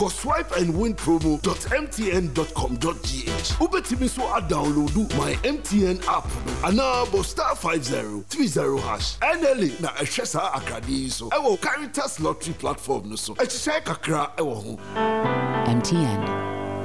Go swipe and win promo.mtn.com.gh. Ubetimi so a download my MTN app and now star 5030 hash. NLA na eshesa akadi so. Ewo Caritas lottery platform no so. Echise kakra ewo ho. MTN.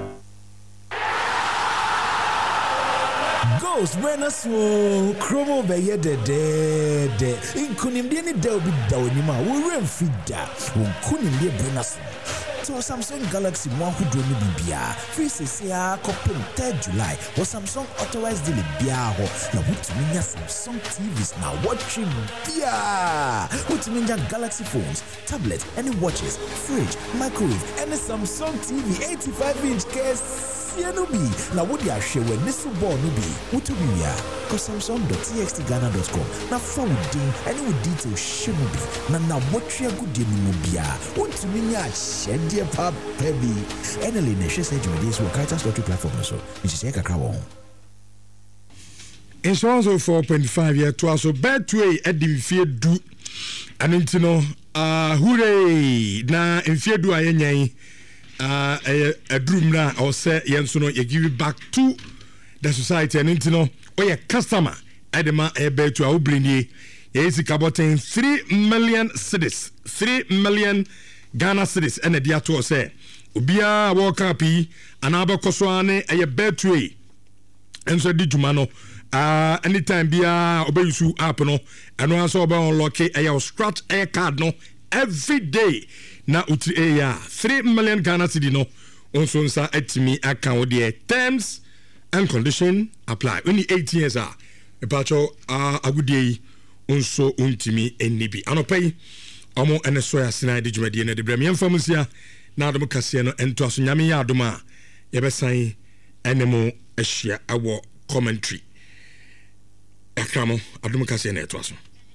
Ghost Buenos Chromo Baye de Inkunimdi ni da obi da onima wo remfida Unkunimdi Buenos so Samsung Galaxy Mwahudo ni bibia free CCA kopim 3rd July or Samsung authorized deal bia ho na wutuminya Samsung TVs na watching bia wutuminya Galaxy phones, tablets, any watches, fridge, microwave, and a Samsung TV 85-inch case Nubi na wodi ahwe wani so ball nubi utubia ko samsung.txtghana.com na founding any with details shemubi na wotwe agudie mu bia utuminya ahye pa baby enele na hwe say jumedis wo Caritas lottery platform so nchise kakra wo insurance 4.5 year to also betway edimfie du anintino hooray na mfie du ayenyan a drum na or say yenso no you give it back to the society and intino or your customer edema ebe to our blindie yes kaboten 3 million cedis 3 million Ghana cedis and dia to say obia walk up anaba koswane a betway and so di juma no anytime bia obeyusu app no and also about unlock a scratch air card no every day na uti ya 3 million Ghana cedi no onso nsa atimi account there terms and condition apply only 18 years are epacho agudie onso untimi enibi anopai omo eneso ya sina de dwumade na de brem yemfamusia na adom kase no ento aso nyame ya adom a yebesan enemo ahia awo commentary akramo adom kase na eto aso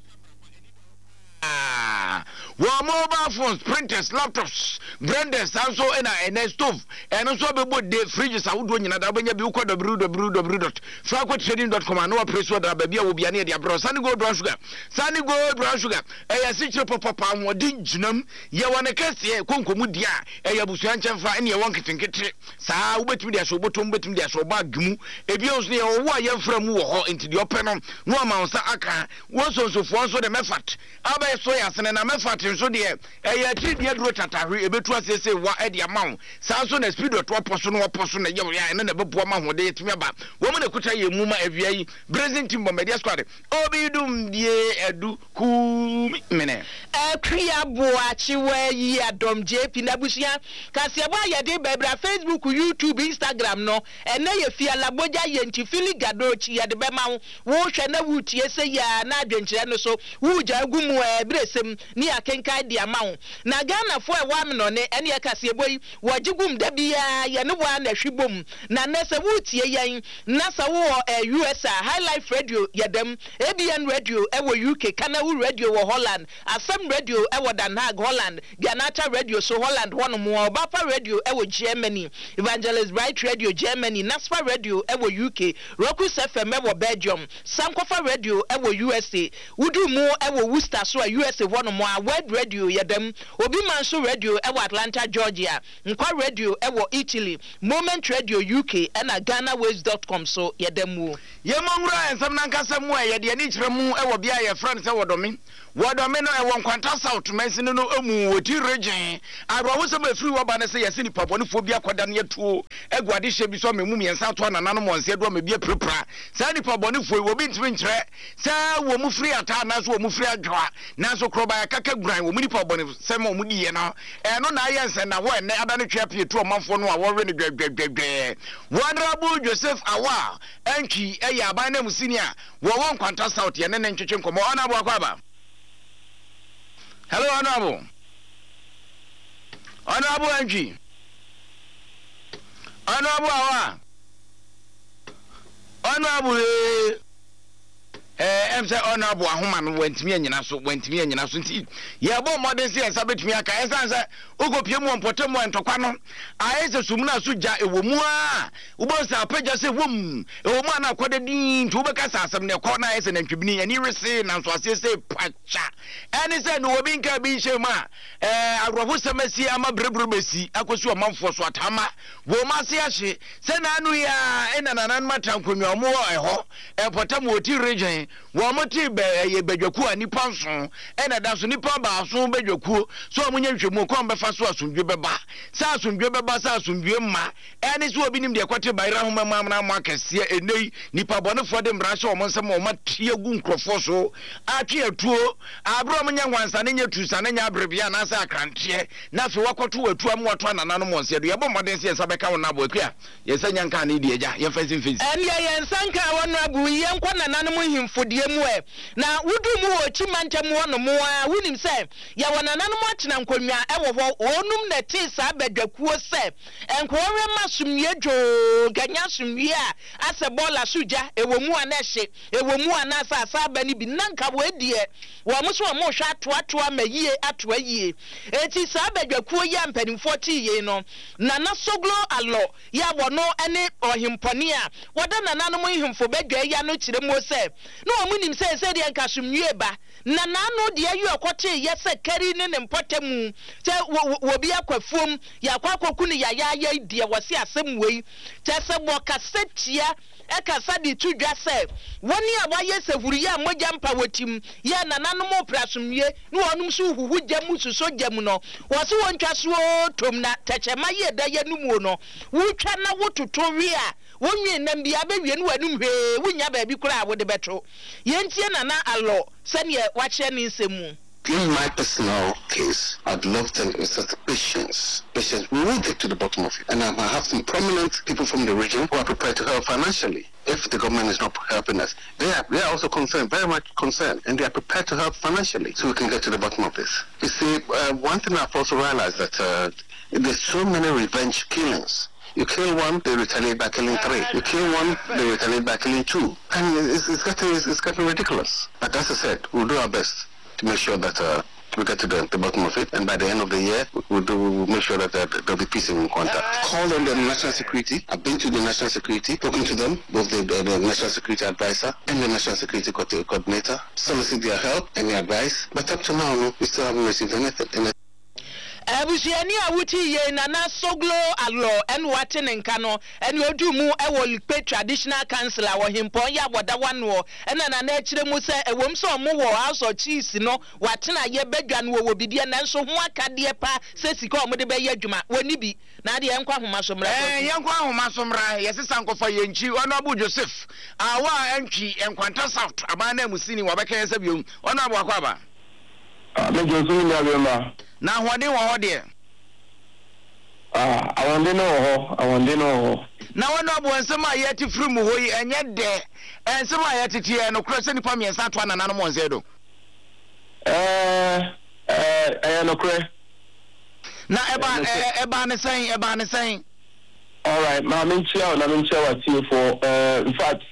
mobile phones, printers, laptops, blenders, also in a stove, and also be both the fridges. I would win another when you be www.frankotrading.com and no press what baby will be near the bro. Sunny gold brown sugar, sunny gold brown sugar. A six papa, what did you ya want a case here, Kunkomudia, a Yabusian Chamfa, and you want to think it. Sa, wet with their so bottom, between their so bag, if you say, oh, why you from war into the open on no amount aka was also for so the method. Abba soya and a method. So there a 3 year rotary ebetu asese wa e dia mawo sanso na speed to oposo no ya na bebo ma ho de etimi aba wo mo na kuta ye mu ma avia yi blazing team bombardier squad obidum die edu ku mene kriya boachi we yi adom JP na busia kasia bo ya de bebra Facebook, YouTube, Instagram no ene ye fia laboja ye ntifili gadochi ya de be ma wo hwe na wutie se ya na adwenkyere no so wo ja gumu bresem ni akenka dia mawo na Ghana fo e wa no ne ene kase boyi wajigum da bia ye ne wa na hwibom na nese wutie yen na sa wo US High Life Radio yedem ABN Radio e wo UK Kanawu Radio wo Holland Asem Radio e wo Den Haag Holland Ganata Radio so Holland one mo Bapa Radio e wo Germany Evangelist Bright Radio Germany Nasfa Radio e wo UK Rokus FM e wo Belgium Sankofa Radio e wo USA Wudu mu e wo Worcester so USA one mo Web Radio yedem Obi Manso Radio e wo Atlanta Georgia Nkwa Radio e wo Italy Moment Radio UK and GhanaWays.com so yedem wo Yemongra ensam nankasa mu e yede ani kire mu e wo bia ye friend se wodomi no e won kwanta south mansin no emu woti region arwa wo se ma free wo ba ne se yesi ni paponi fo bia kwada ne tuo eguade hye bi so memu miensa to anana mo nse do ma bia prepra sa ni paponi fo wo bi ntimi nkyere sa wo mu free ata na so wo mu free adwa na so kroba ya kaka guran wo mu ni paponi se ma mu di ye no no na ayense na wo ne ada ne twa pie to manfo no a wo we ne gwegwegwegwe Honorable Joseph Awa enki eya aban na musinia wo won kwanta south ye ne ntwetwe nkomo Honorable Akwaba. Hello, Honorable. Honorable Angie. Honorable Awa. Honorable. em say honorable ahoma no wantimi anyina so nti ye bo modern say ensa betumi aka ensa say ogopie mu mpotem ntokwa no ayese sumuna so ja ewomu a ubonsa apagya say wom ewomu na akwada din nti ubeka sasam ne kɔ na ayese na ntwibini ani rese na so ase say pacha eni say no obi nka bi hyema agrofo semasi ama brebru besi akosi o manfo so atama wo mase ahye se na anu ya enananan matankonwa mo ɛhɔ potem oti region wo moti ye badwaku anipa nso ena da so nipa ba so badwaku so omunye nhwemu ko mbefa so asundwe beba sa asundwe beba sa asundwe ma eni so obi nim de kwate bayra ho mama na mo akese enei nipa bonefo de mra hye o monsem o matie gu nkrofo so atwe atuo abro munye nwansa ne nya tusa ne nya abrebia na sa akrante na fe wakoto atu am wato ananano mo nse do ye bo moden se ensa beka wona bo akua ye sanya nka na die ja ye fasin face eni ye nsanka wono abu ye nkwa nanano mo himfodie mu na wudu mu wo chimantem wono mo a wunim se ye wonanano mo akina nkonwa ewo ho onum na ti sa badwakuo se enkowe masumye jo ganya sumye a ase bola suja ewo mu ana hye ewo mu ana sa sa ba ni bi nanka wo die wo mo so mo hwa toatoa mayie atoa yie eti sa badwakuo ye ampanimfo ti ye no nana soglo alo ya wono ene ohimponi a woda nanano mo himfo badwa ya no kire mo se no omunim se de nkasumye ba nanano de ayu akote ye se kari ne mpotemu te wo bi akwafuom ya akwakoku ne ya de wose asem wei te se bo kasetia ekasa di tudwa se woni a waye se huru ya moja mpa wotim ye nanano mo prasumye no onum so huhu gyamu suso gyamu no wo se wontwa so tom na techema ye da ye numu no wutwa na wototo wi a wonwe nam bia bewie no wanum hwe wunya ba bi kura wo de beto yentie nana alo sene wache ni nsemu. In my personal case, I'd love to Mr. Patience. We will get to the bottom of it. And I have some prominent people from the region who are prepared to help financially. If the government is not helping us, they are also concerned, very much concerned, and they are prepared to help financially so we can get to the bottom of this. You see, one thing I've also realized that there's so many revenge killings. You kill one, they retaliate by killing 3. You kill one, they retaliate by killing 2. And it's getting ridiculous. But as I said, we'll do our best to make sure that we get to the bottom of it, and by the end of the year, we'll make sure that there'll be peace in contact. Call on the National Security. I've been to the National Security, talking to them, both the National Security Advisor and the National Security Coordinator, solicit their help and their advice. But up to now, we still haven't received anything. Abusiani awuti ye nana soglo alo en wate nkano en odu mu ewo lipe traditional council awo himpon ya boda wano en na na akire mu se ewom so mo wo house of chiefs no wate na ye badwa no wo bidie na nso ho akade pa se sika o mo de be ye adwuma woni bi na de enkwa homa somra yenkwa homa somra yesesa nkofa yenchi ono abu Joseph awa entwi enkwanta south amana musini wabeka nsa biom ono abu akwa ba Mejo so ni abema na hode wo hode awande no ho na wono abo nsem a yeti firi mu hoyi enye de ensem a yetiti e no kro se nipa miensa to anana no monze do no kre na eba ne sen all right ma menchia what you for in fact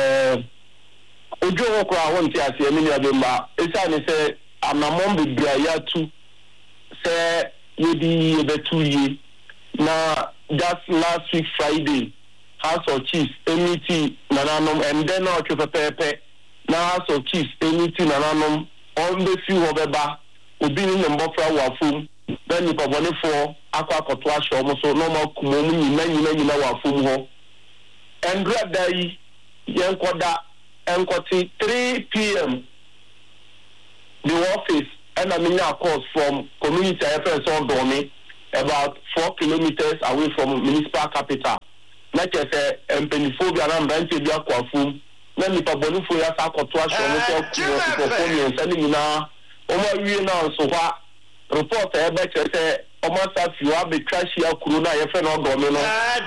ojo ho kra won ti ase emi ni abema esa ne se amamon bibia ya tu se yedi betu yi na just last week Friday House of Chiefs MET nananom and then na otwe pepepe na House of Chiefs MET nananom on the few obeba obi ni mbofra wafum then ni pabone for akwa koto ahwe omo so no ma kumom nyina wafum ho and grab dai yenkoda enkoti 3 p.m. the office and I mean calls from community affairs on Domi about 4 kilometers away from municipal capital. Not just a empeniphobia and Ranchia Quafum. Let me pabonifo ya sakotua show sending now. Oma we now so far report say almost as you have a trash here corona your friend on Domino.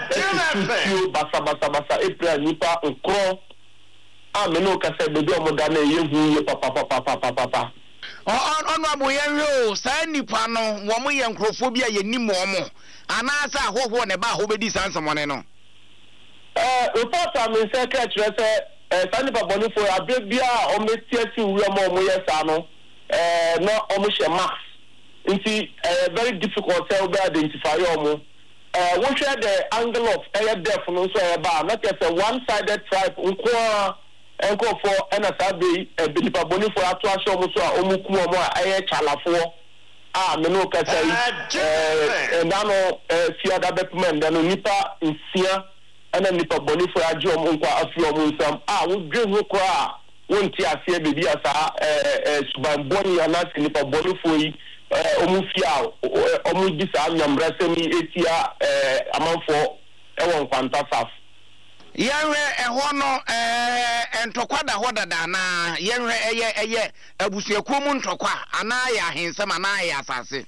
Basa April nipa nkro. Ameno kase bedo omodane yehu papa. Honorable Yanyo, Sanipa no, woman yankophobia yenimo mo. Anasa hoho ne ba hobedi sansa moneno. Report am secretary say Sani Baboni for a baby or Metiasi Ramo Moyasano, no Omusha Max. It's very difficult to identify Omo. We share the angle of air death no so not just a one-sided tribe, Unko for Enasabi, Baboni for Atuasho Musa, Omukumo, Air Chalafo. Meno Kasai, Nano, Fiada Beckman, Dano Nipa, in Sia. And then Nipa Boni for a job on Afro Musam. Would dream who cry. Won't you see baby as a Subamboni and ask Nipa Boni for Omufia, Omudisa, Yambrasemi, Etia, among for Ewan Fantasaf. Yenre ehono entokwa da hoda da na yenre eye abusuakuo ntokwa anaya hensem anaya asase.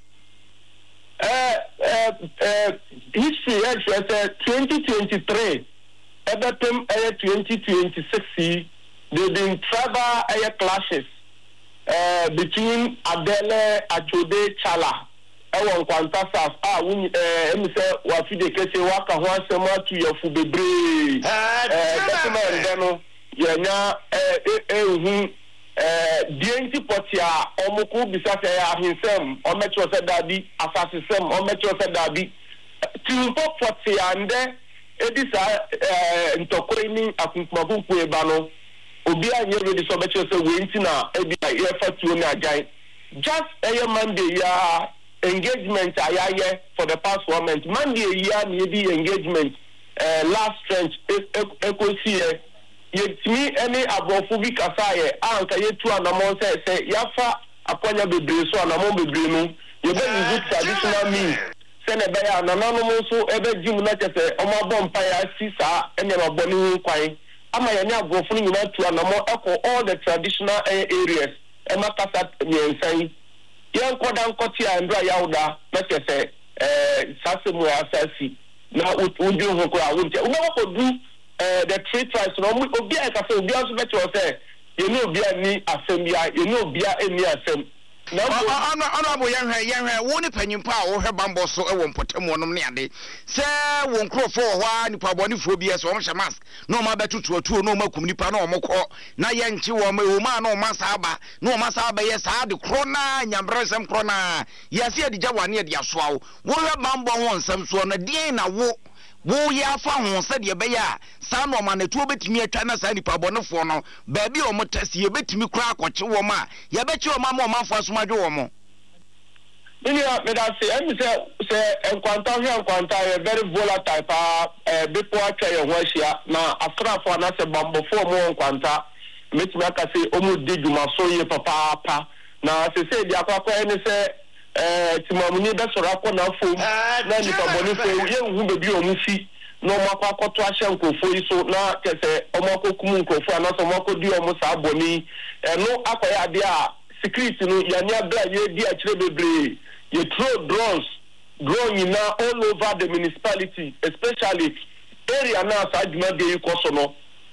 History says 2023, Everton 2026, there been tribal clashes between Adele, Achode, Chala. Ewan Kwantasaf, say, Wafide Kese Waka Wansema to your Fubebre. Deno, Yana, DNT Potia, Omoku Bisasa himself, or Metro said Daddy, Assassin, or Metro said Daddy. Timpo Potia and there, Edisa Ntokoini, Akunmabu Bano, Obia, you ready so much as a wintina, Ebia, effort to Nagai. Just a Monday, engagement for the past 1 month. Monday, maybe engagement, last trench, echo here. Yet me any abrofubi kasaye anka yetu anamon say yafa akonya bebre so anamon bebre no you be use traditional means send e be ya nananom so ebe jim na tese omabo mpaya sisa ene maboni kwan ama ya ne abrofu ni na tu anamon echo all the traditional areas e makasa nyensan yen koda nkoti a ndra yawda na tese sasemu asasi na udu ho ko awunte unawo du the three tribes no obi a ka say obi aso beto say you know obi ani asembia you know obi ani asem na honorable yenhwe wo ni panyimpa a wo hwe bambo so e wo mpotemu onom ne ade say wo nkrofo ho a nipa bonifo bi eso wo hwe mask no ma betutuotuo no makum nipa na omokọ na yenchi wo ma o ma na o masaba na o masaba ye sa de krona nyambrasem krona yase adigya wane ade asoa wo hwe bambo ho nsem so na die na wo ya fa ho se de be ya sa no ma na tuo betimi atwa na sa nipa bonefo no ba bi o motasi ye betimi kura akọche wo ma ye bechi o ma ma o manfo asomadwe wo mo Ini me da say enkwanta a very volatile before I tell you where she na asrafo na se bambo fo mo enkwanta metimi aka say omu diguma so ye papa na se dia akwa ni se timamuni be soro akọ na fo na ni paboni fo ye hu bebi o mu fi no makwa akoto ahye nkofo yi so na kese omakokum nkofo ana so makodi o mu sa aboni no akoya ade a secret no ya nya bra ye di a kire bebre ye throw drones growing now all over the municipality, especially area now sa adwuma de ikoso no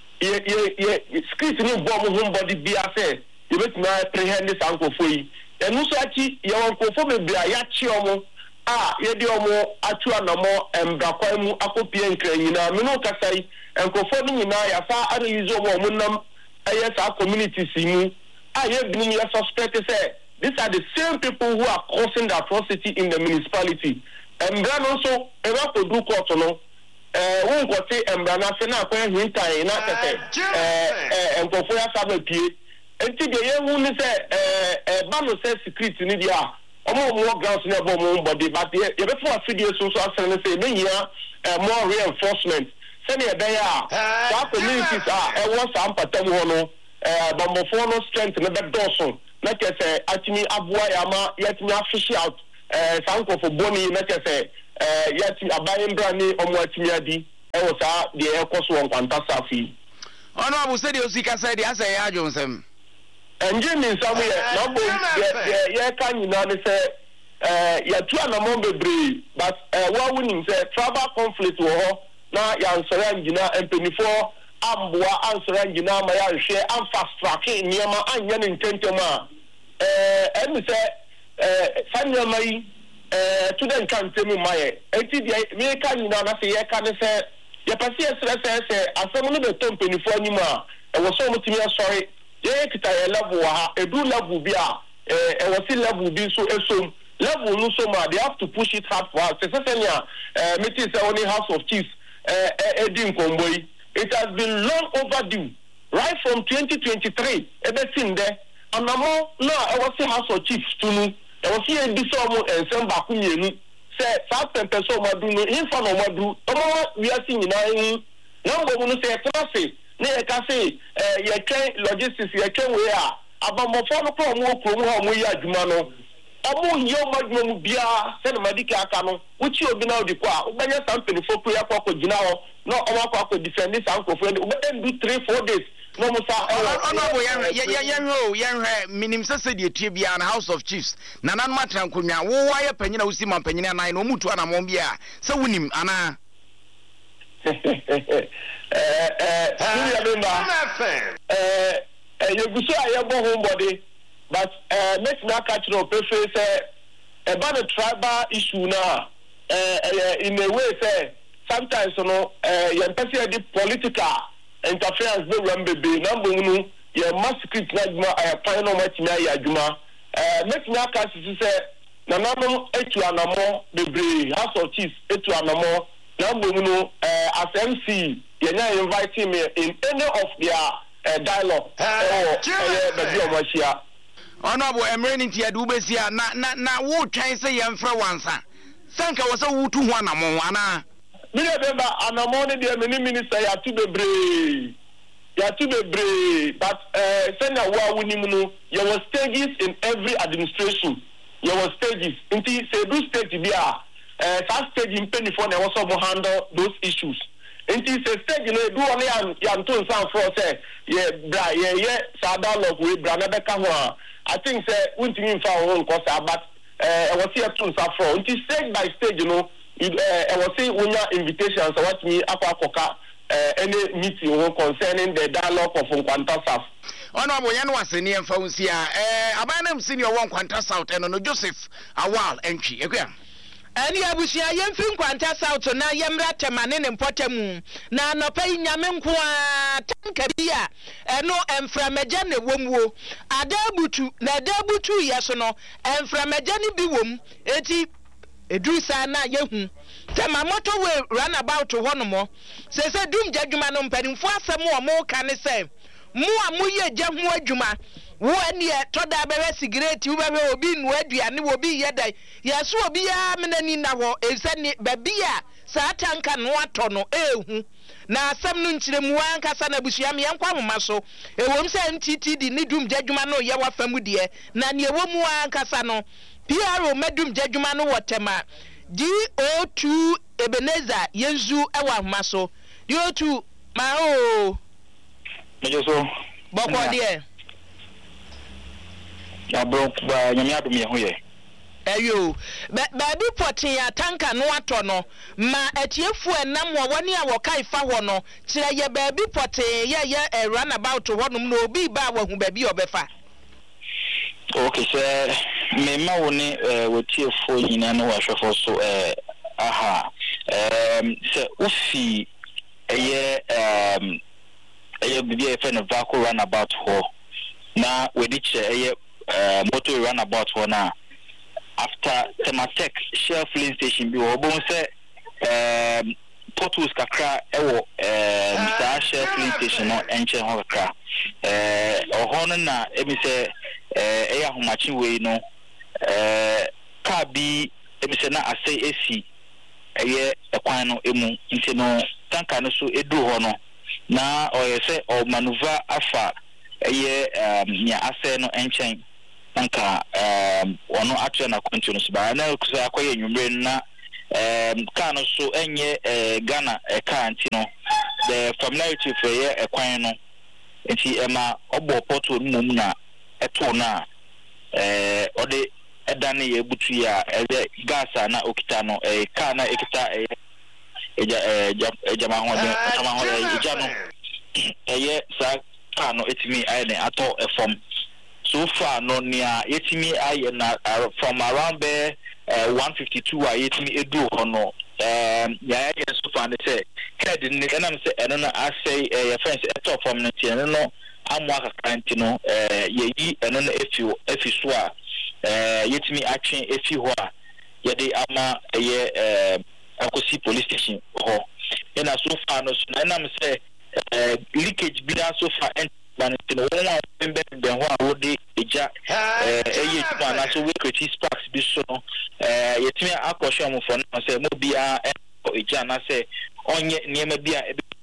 ye secret ni bomb home body bia say ye betima prehend this nkofo yi enu so achi ye nkofo bebre ya chi omo ye di omo atu anamo embrakwa mu akopie nkran nyina me no kasai nkofo ni nyina ya fa analyze omo nam ayesa communities mu ye bini ya suspect say these are the same people who are causing the atrocity in the municipality. Embra no so ewa ko du court no won ko te embra na se na kwa hintai na tete enkofo ya sabapie enti de ye hu ni se ba no se secret ni dia omo grounds na bo mo body but ye be for afidie so asere say be hia more reinforcement se ne be ya sa communities e won sa ampatam ho no bambofo no strength na be doso na kese atimi abua ya ma yatimi afish out sanko for boni na kese yati abayin brani omo atimi adi e wo sa de e koso won kwanta safi ono abu se de osika se de asa ya ajonsem enje min samu ye na bo ye kan nyina ne se ya tu anamon bebre but wa winning se tribal conflict wo ho na ya nsora nyina empenifo amboa ansora nyina ma ya hwe am fast track niema anya ne ntentem a emi se fanya mai to den kantemu maye enti dia me ka nyina na se ye ka ne se ye pase se asem no be tompenifo anima was so much sorry. Kita level level be was level be so level no so much. They have to push it hard for us. Meeting only House of Chiefs it has been long overdue. Right from 2023, everything there. And now I was the House of Chiefs to me. I was here this summer and some back in you. Say, South Tempeso Madu, in front of Madu, we are seeing now we say, classy. Ne ka say ye train logistics ye train we are abamofo no ko mo promo we adwuma no omo yo madwum bia se na madika aka no wuchi obi na odi kwa ubenya something for prayer kwa gina ho no omo kwa defend this uncle friend we do 3-4 days no mo sa honorable yan minim se de tie bia na House of Chiefs na nan matran konwa wo wa ye panyina wusi man panyina nan no mutu ana mo bia se wunim ana you go say I am homebody, but next now catch no prefer say about the tribal issue now. In a way, say sometimes you know, you person the political interference they run baby. Number one, you massacre na I find no much na ya juma. Next now catch say na namu etu anamo the House of Chiefs etu anamo. Number one, as MC, you know, inviting me in any of their dialogue. Honorable Emrenin Tia Dubesia, na wo try say yam fra wansa. Sanka was a wutu one among Anna. Remember, and I'm only the minister, you have to be brave. But, Senator Wawunimuno, there were stages in every administration. There were stages. Until say, do stage be first stage in penny for also handle those issues. And he says, stage do only and two sound for say, so dialogue with Brother Kahwa. I think say, wouldn't mean for our own course, but I was here to for. And he stage by stage, you know, I was saying when your invitations, so what me Aquacoca, any meeting concerning the dialogue of Quanta South. Honorable Yan was in here for Sia, Abanam Senior one Quanta South and no Joseph Awal entry. Ani abusia yemfin kwanta south na yemra temane ne mpotemu na anopai nyame nko a tanka bia eno emframaja ne womwo adabutu na adabutu yeso no emframaja ne bi wom eti edusa na yehu tema moto we run about honomo se dum jadwuma no mpanimfo asem o mo ka ne se mu amuye gya ho adwuma wo anie toda bebe cigarette wo bebe obi nu aduane wo bi yedai yeso obi ya menani na wo esani babia sa tanka no ato no ehu na asem no nkiremu ankasa na busua me yankwa moma so ewom se NTTD ni dum jadwuma no ye wafamu de na ne ewom ankasa no PRO medum jadwuma no wotema DO2 Ebenezer Yezu ewa homa so DO2 ma o mejoso boko de ya bro ba nyame adom ye ho ye eyo ba bi potin ya tanka no ato no ma atiefu enam wo woni a wo kai fa ho no kire ye ba bi potin ye run about ho no no obi ba wa hu ba bi obefa okay so me ma woni wotiefu nyina no wa hwefo so aha se ufi eye bibi e fe no vaco run about ho na wedi che eye motor run about ho na after Temasek Shell filling station bi wo bon se portals kakra ewo Mr. Shell filling station no enche ho kakra ohon na emi se eya homachi we no ka bi emi se na asay esi eye ekwan no emu nti no tanka no so edu ho no na oyese o maneuver afa eye nya asay no enchen tanka ono atwe na continue so ba na kusa akoye nwumre na ka no so enye Ghana ka anti no the familiarity for ye ekwan no enti ema obo portal no mum na eto na ode edane ye butu ya gas na okita no ka na ekita ejama ho eja no eye sa ka no etimi aye ne ato efom so far no near yetimi aye na from around there 152 yetimi edu ho no ya so far they say head in the canam say and I say a friends a top from the no I'm work no ye and then if you swear yet me action if you are yet ama Akosi police station ho and so far no and I'm say leakage be so far and no one then what would the ja man so we create sparks be so yet me akosho for no say mo bia e ja na say onye niema bia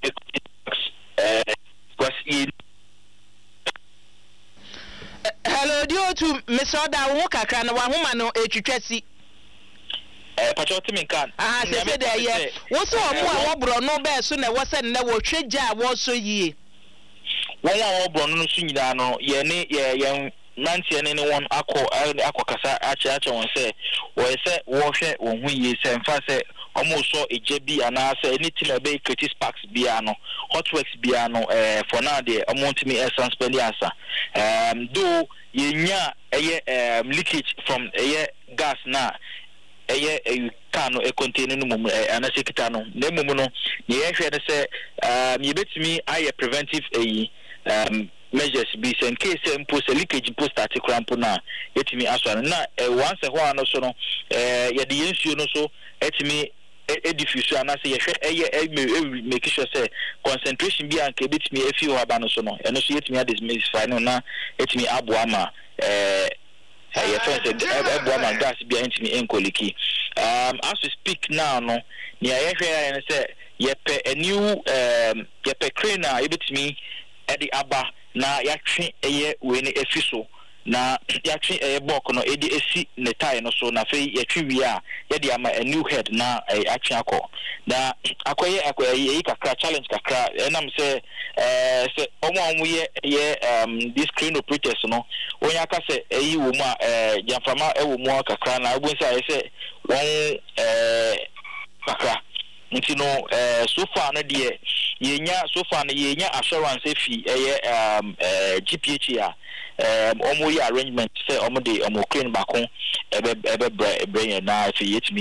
hello dio to Mr. Oda wo kakra na wa homa no etwetwasi pacho timi kan se de ye wo so omo a wo bro no be so na wo se na wo twegya wo so yie won a wo bro no so nyida no ye ne ye nanti ene ne won akokasa ache won se wo hwe won hu yie se mfa se omo so eje bi ana se anything about creative sparks bia no hotworks bia no for now dey omo ntimi suspend answer do yenya leakage from gas na can no contain no mum ana sekita no na mum no ye hwe ne se ye betimi aye preventive measures be in case impose leakage post article ampo na etimi aso na once ho ano so no ye de yensuo no so etimi diffusion ana say ye make sure say concentration bi anke betimi afi ho aba no so no eno so yetimi adismify no na etimi abo ama your friends everyone gas be entimi enkoliki as we speak now no near here say yepe a new yepe crane ebetimi edi aba na yatwe we ne efiso na yatwe block no edi esi ne tie no so na fe yatwe wi a yedi ama a new head na atwe akọ na akoye kakra challenge kakra enam say omo ye this crane operators no onya aka say eyi wo mu a jamfama ewo mu kakra na obo say won kakra nti no so far na de yenya assurance efi GPH a omo ye arrangement say omo de omo crane bako ebe brain na efi yetimi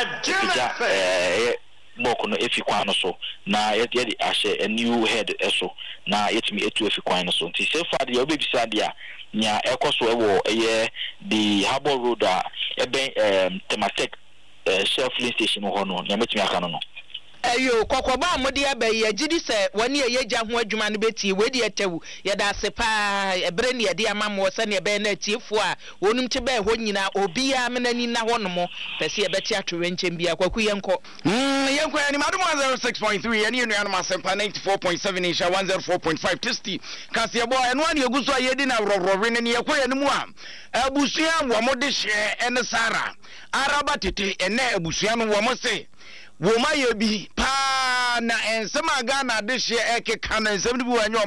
boko no efi kwan no so na yedi ahye a new head eso na yetimi etu efi kwan no so nti so far de obebisa de a nya ekoso ewo the Harbour Road a ebe Temasek Shell filling station ho no nya metimi aka no ayo kokoba amode abayi agidi se woni yeja ho adwuma no beti wedi etewu yeda sepa ebre ne yede amamo se ne be na tiefo a wonum te be ho nyina obia menani na honom pese yebeti atwe nkyem bia kwaku yenko yenko ani madum 06.3 ani enu anuma sempa 94.7 insha 104.5 testy kase bo enu ani eguso ayedi na rororwe ne yekoye nemu a abusua wo mode hye ene sara araba tete ene abusua no wo mo se woma ye bi pa na ensema Ghana de hye ekeka na ensem bi wanyu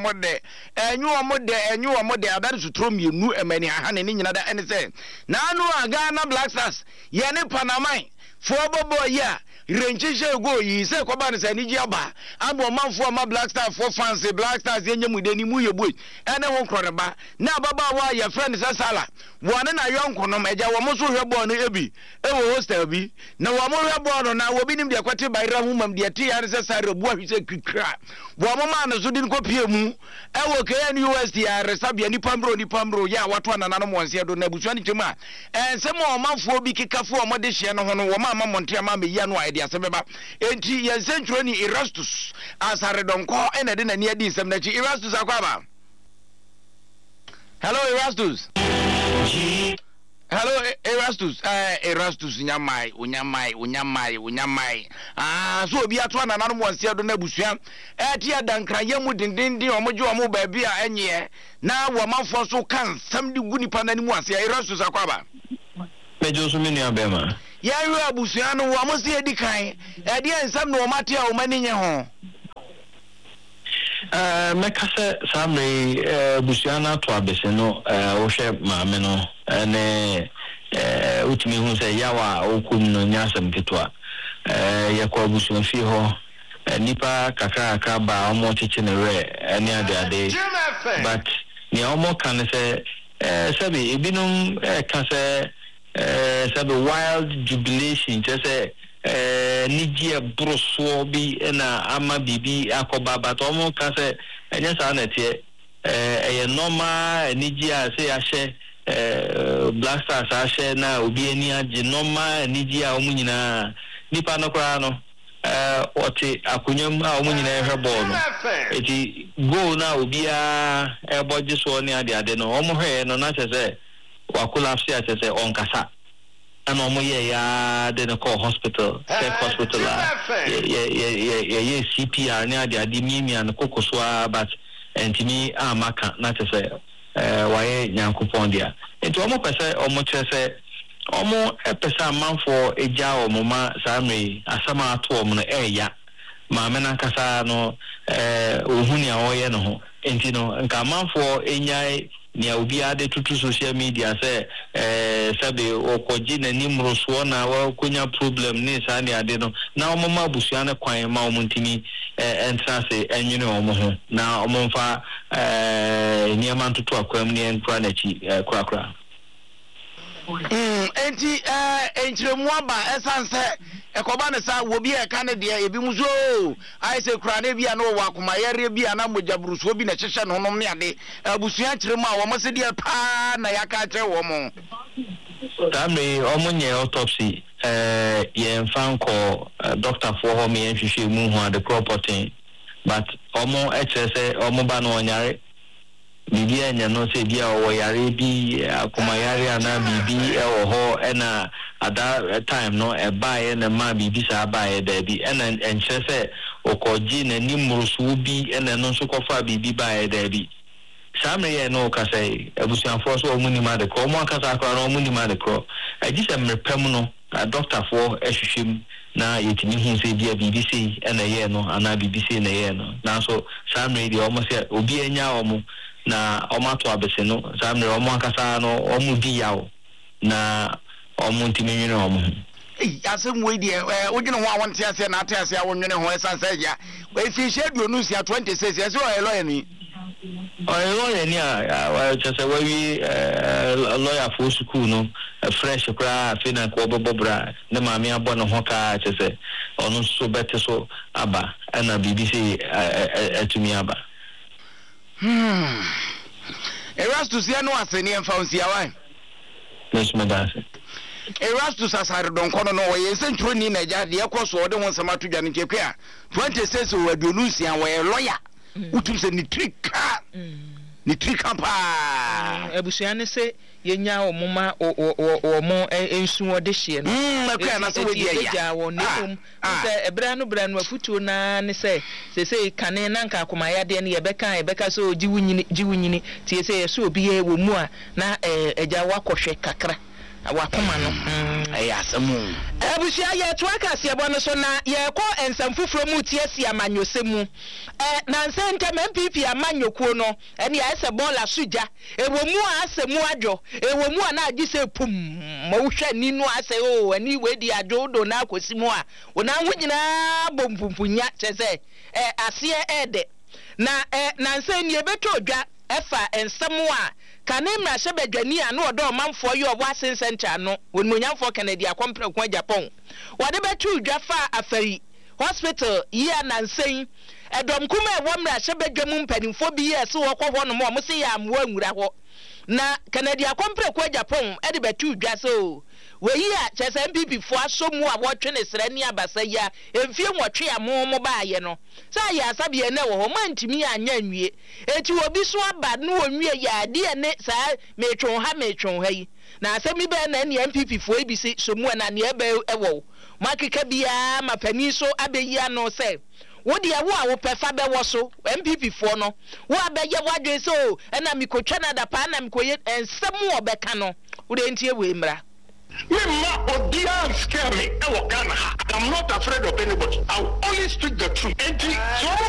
omode adare sutro mienu emani ahane ni nyina da ene se na anu Ghana Black Stars ye ne Panamai fo bobo ya renchiche go yi se ko ba ne se ni ji aba abo manfo ama Black Stars for fans Black Stars ye nyamude ni mu ye boy ene won kroreba na baba wa ya friend se sala wona na yonko no meja wo mo so hwe ball no ebi ewo hostel bi na wo mo hwe ball no na wo bi nim de kwate bayra humam de ti ya se sare bu ahwese kikra wo mo ma no so din ko pie mu ewo KN USD ya resabia ni pambro ya wato na nanom wonse do na busuan ntema ensem o manfo bi kikafo o mo de hye no ho no wo ma monte ama me ya no a de asebeba enti ye centro ni Erastus asare donko ena de na ni adi nsem na chi Erastus akwaba. Hello Erastus. Hello Erastus. Erastus unyamai. So obi ato na nanom wonse do na busuan ti adankra yemu dindindin omoje omo ba bia enye na wo manfo so kan sam di gunipa na ni mu ase Erastus akwaba. Mejo so meni abema. Ya ru abusuan no wo se edi kan e de ensam no mate a wo mani nye ho mekase samre busuana to abese no wo hwe maame no ne utimi hu se yawa okum no nyasam ketwa yakwa busuan fi ho nipa kakaka ba omo chiche ne re ani ade but ni omo kan se sabi ebinum kan se sabi wild jubilation just say nijie broso bi na ama bibi akoba but omo ka say enya sa na tie normal nijie a say ahye Black Stars ahye na obi ani age normal nijie a omu nyina nipa no kra no oti akunyam a omu nyina ehwe ball no eti goal na obi a eboje so ne ade no omo hwe no na say wa collapse ya say onkasa ana omo ya de no call hospital check hospital CPR ne ade mimi an kokoswa but entimi amaka na say waye nyankopon dia enti omo pese omo chese omo epesa manfo eja omo ma samre asama ato omo no eya ma mena kasa no ohuni a oye no ho enti no nka manfo enyai ni obi ade tutu social media say sabe okoji na nimro so na wa konya problem ni sa ni ade no na omo ma busua na kwan ma omo ntimi entrance enwene omo ho na omo mfa niam ntutu akwam ni enkra na chi krakra enti enchiremu aba esanse ekoba ne sa wo bi e ka ne de ebi muzo ai se kra ne bia na wo akoma yare bia na mojaburuso bi na hyehye no nom ne ade abusua chiremu a wo mase de pa na yaka che wo mo tamre omo nye autopsy ye mfanko doctor for home ye hwehwe mu ho ade property but omo HSA omo ba no onyare bibi anya no se bia o yare bi akoma yare ana bibi e wo ho na ada time no e bae na ma bibi sa bae da bi na enche se okoji na nimrusu bi na no so kofa bibi bae da bi samre ye no ka sai abusuanfo so omuni ma de ko mo aka sa akra no omuni ma de ko agi se mrepam no doctor for ehwehwem na yetimi hu se bia BBC na ye no ana BBC na ye no na so samre di omo se obi anya omo na omato abese no samre omo akasa no omo di yawo na omo ntimi nwene omo asem we die wodwene ho awon te ase na ate ase awonwene ho esansa ya we fi schedule no sia 26 ase o lawyer ni lawyer ni a chese we lawyer for school no fresh kra fina ko bobobra na ma me abo no ho ka chese onu so bete so aba na BBC atumi aba Erastus ya no aseni emfaunsi awan yes madase Erastus asare don kono no we sentro ni na ja de ekoso ode won sama to dwane kekua 26 o adunusia we lawyer utum se ni trika ni trika pa abusua ne se yenya omoma omo ensu ode hye no akwa na se we die ya won ne se ebra no afutu na ne se kane na nka akoma ya de ne yebeka so jiwunyini tie se yeso obi ye wo mu a na eja wakohwe kakra wakoma no ayasamu abusia ye to akase ebo no so na ye ko ensam fufuro mu tie si amanyosemu na nsente MPP amanyokuo no ene ya ese bola suja ewo mu asemu adwo ewo mu na agise pum ma wohwe ni no ase o ani we di adwodo na akosimu a wona ho nyina bompumpunya chese ase ede na nse ni ebeto odwa efa ensemu a kanemra shebedwani a no odo manfo ye obo asensencha no wonmonyamfo Kennedy akompre kwa Japan wade betu udwa fa afari hospital ye nansen edom kuma e womra shebedwamu mpanimfo bi ye se wo kwo no mo se ya amwo anwura ho na Kennedy akompre kwa Japan e de betu udwa so we ya chese MPP fo asomu a wo twene sra ni abasa ya emfie nwotwe amomo ba ye no sa ya asabie na wo ho mantimi anya nwie eti obi so aba no onwie ya de ne sa metwon ha yi na asemi be na ne MPP fo ebisi somu na ne ebe ewo makeka bia mapani so abeyi ano se wodi awo a wo pefa be wo so MPP fo no wo abeye wadwe so na mikotwa na da pa na mikoye ensemu obeka no wo de ntie we mra I'm not afraid of anybody. I'll always speak the truth. And